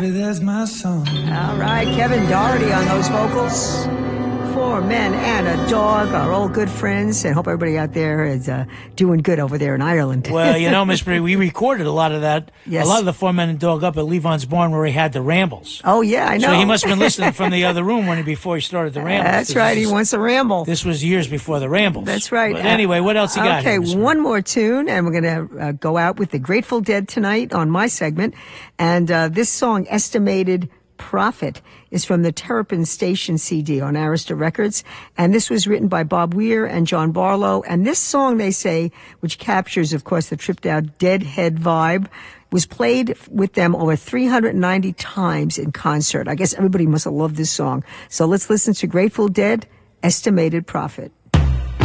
Baby, there's my song. All right, Kevin Doherty on those vocals. 4 men and a dog, our old good friends, and hope everybody out there is doing good over there in Ireland. Well, you know, Miss Marie, we recorded a lot of that, Yes. a lot of the 4 Men and Dog up at Levon's barn where he had the rambles. Oh, yeah, I know. So he must have been listening from the other room before he started the rambles. That's right, he wants a ramble. This was years before the rambles. That's right. But anyway, what else you got? Okay, here, Miss Marie? one more tune, and we're going to go out with the Grateful Dead tonight on my segment. And this song, Estimated Profit, is from the Terrapin Station CD on Arista Records. And this was written by Bob Weir and John Barlow. And this song, they say, which captures, of course, the tripped out Deadhead vibe, was played with them over 390 times in concert. I guess everybody must have loved this song. So let's listen to Grateful Dead, Estimated Profit.